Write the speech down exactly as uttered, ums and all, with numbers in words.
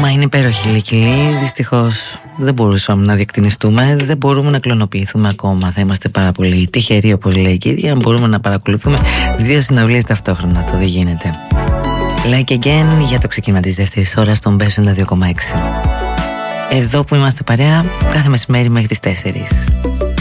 Μα είναι υπέροχη η Λίκυλη. Δυστυχώς δεν μπορούσαμε να διακτηνιστούμε. Δεν μπορούμε να κλωνοποιηθούμε ακόμα. Θα είμαστε πάρα πολύ τυχεροί, όπως λέει και η ίδια, αν μπορούμε να παρακολουθούμε δύο συναυλίες ταυτόχρονα. Το δεν γίνεται. Like again για το ξεκίνημα της δεύτερης ώρας στον Μπέσο ενενήντα δύο κόμμα έξι. Εδώ που είμαστε παρέα κάθε μεσημέρι μέχρι τις τέσσερις.